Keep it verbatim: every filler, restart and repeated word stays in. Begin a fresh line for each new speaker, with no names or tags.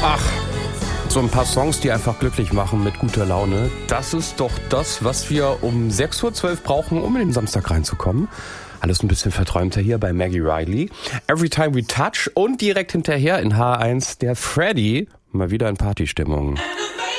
Ach, so ein paar Songs, die einfach glücklich machen mit guter Laune. Das ist doch das, was wir um sechs Uhr zwölf brauchen, um in den Samstag reinzukommen. Alles ein bisschen verträumter hier bei Maggie Riley. Every Time We Touch und direkt hinterher in H eins der Freddy. Mal wieder in Partystimmung.